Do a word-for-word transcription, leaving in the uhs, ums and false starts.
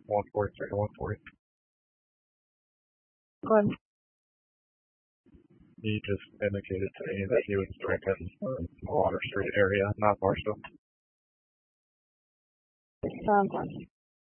one forty-three to one forty. Go ahead. He just indicated to me that he was drinking in the Water Street area, not Barstow. Sounds fine.